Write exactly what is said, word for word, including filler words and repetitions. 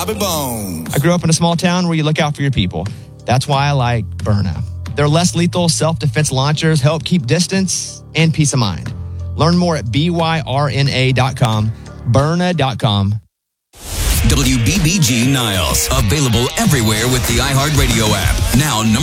Bobby Bones. I grew up in a small town where you look out for your people. That's why I like Byrna. Their less lethal self-defense launchers help keep distance and peace of mind. Learn more at B Y R N A dot com, Byrna dot com. W B B G Niles. Available everywhere with the iHeartRadio app. Now number